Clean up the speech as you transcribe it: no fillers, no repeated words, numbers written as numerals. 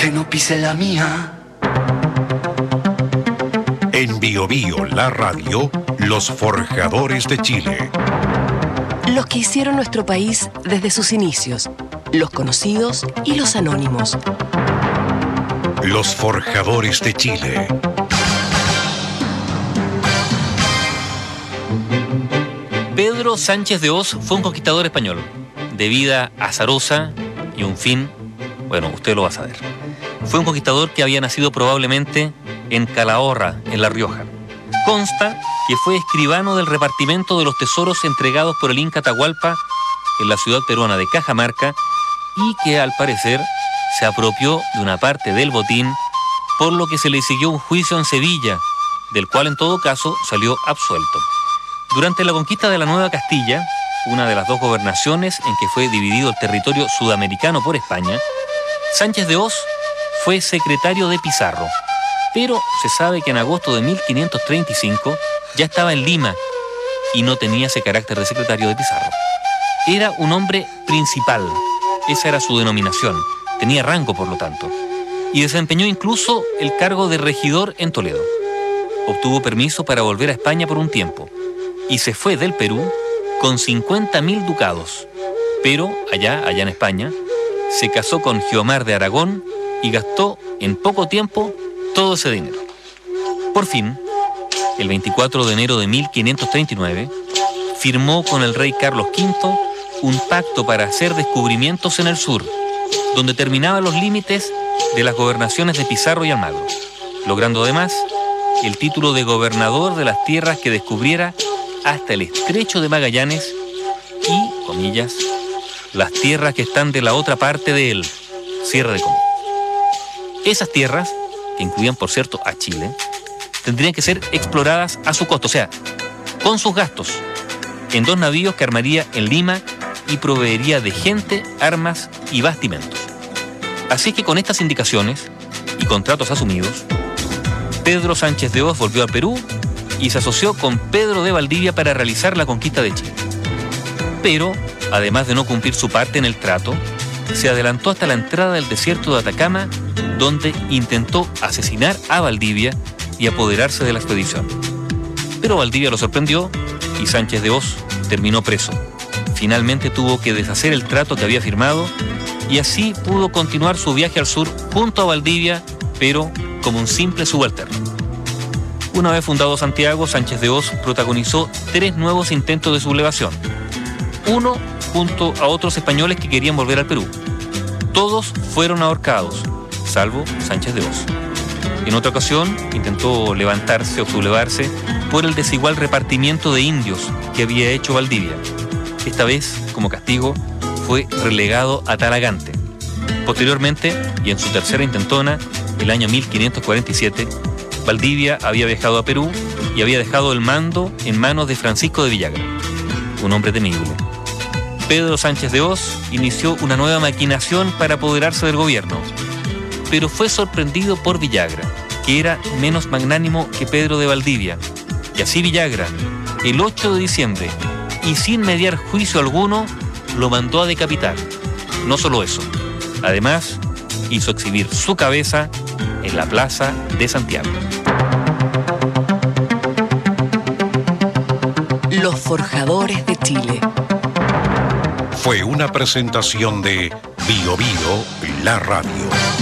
que no pise la mía. En Bio Bio, la radio, los forjadores de Chile. Los que hicieron nuestro país desde sus inicios, los conocidos y los anónimos. Los forjadores de Chile. Pedro Sánchez de Hoz fue un conquistador español, de vida azarosa y un fin, bueno, usted lo va a saber. Fue un conquistador que había nacido probablemente en Calahorra, en La Rioja. Consta que fue escribano del repartimento de los tesoros entregados por el Inca Atahualpa en la ciudad peruana de Cajamarca y que al parecer se apropió de una parte del botín, por lo que se le siguió un juicio en Sevilla, del cual en todo caso salió absuelto. Durante la conquista de la Nueva Castilla, una de las dos gobernaciones en que fue dividido el territorio sudamericano por España, Sánchez de Hoz fue secretario de Pizarro, pero se sabe que en agosto de 1535 ya estaba en Lima y no tenía ese carácter de secretario de Pizarro. Era un hombre principal, esa era su denominación, tenía rango por lo tanto, y desempeñó incluso el cargo de regidor en Toledo. Obtuvo permiso para volver a España por un tiempo y se fue del Perú con 50.000 ducados, pero allá en España, se casó con Guiomar de Aragón y gastó en poco tiempo todo ese dinero. Por fin, el 24 de enero de 1539, firmó con el rey Carlos V un pacto para hacer descubrimientos en el sur, donde terminaban los límites de las gobernaciones de Pizarro y Almagro, logrando además el título de gobernador de las tierras que descubriera hasta el estrecho de Magallanes y, comillas, las tierras que están de la otra parte de él, cierre de comillas. Esas tierras, que incluían por cierto a Chile, tendrían que ser exploradas a su costo, o sea, con sus gastos, en 2 navíos que armaría en Lima y proveería de gente, armas y bastimentos. Así que con estas indicaciones y contratos asumidos, Pedro Sánchez de Hoz volvió a Perú y se asoció con Pedro de Valdivia para realizar la conquista de Chile. Pero, además de no cumplir su parte en el trato, se adelantó hasta la entrada del desierto de Atacama, donde intentó asesinar a Valdivia y apoderarse de la expedición. Pero Valdivia lo sorprendió y Sánchez de Hoz terminó preso. Finalmente tuvo que deshacer el trato que había firmado y así pudo continuar su viaje al sur junto a Valdivia, pero como un simple subalterno. Una vez fundado Santiago, Sánchez de Hoz protagonizó 3 nuevos intentos de sublevación. Uno junto a otros españoles que querían volver al Perú. Todos fueron ahorcados, salvo Sánchez de Hoz. En otra ocasión intentó levantarse o sublevarse por el desigual repartimiento de indios que había hecho Valdivia. Esta vez, como castigo, fue relegado a Talagante. Posteriormente, y en su tercera intentona, el año 1547, Valdivia había viajado a Perú y había dejado el mando en manos de Francisco de Villagra, un hombre temible. Pedro Sánchez de Hoz inició una nueva maquinación para apoderarse del gobierno, pero fue sorprendido por Villagra, que era menos magnánimo que Pedro de Valdivia, y así Villagra, el 8 de diciembre, y sin mediar juicio alguno, lo mandó a decapitar. No solo eso, además hizo exhibir su cabeza en la plaza de Santiago. Los forjadores de Chile. Fue una presentación de Bio Bio, la radio.